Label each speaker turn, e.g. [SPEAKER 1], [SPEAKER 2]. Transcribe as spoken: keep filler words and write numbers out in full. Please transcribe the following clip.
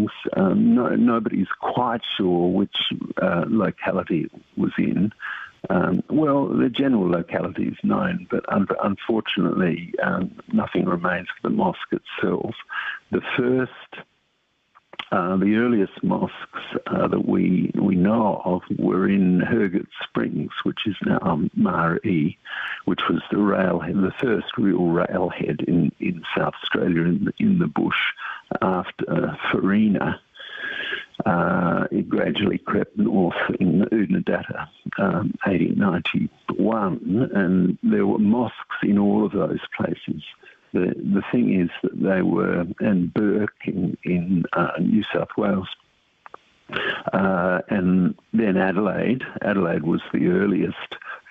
[SPEAKER 1] Springs. Um, no, nobody's quite sure which uh, locality it was in. Um, well, the general locality is known, but un- unfortunately um, nothing remains of the mosque itself. The first, uh, the earliest mosques uh, that we we know of were in Hergot Springs, which is now Maree, which was the railhead, the first real railhead in, in South Australia in the, in the bush after uh, Farina. Uh, it gradually crept north in Oodnadatta, um, eighteen ninety-one, and there were mosques in all of those places. The the thing is that they were, and Burke in, in uh, New South Wales, uh, and then Adelaide. Adelaide was the earliest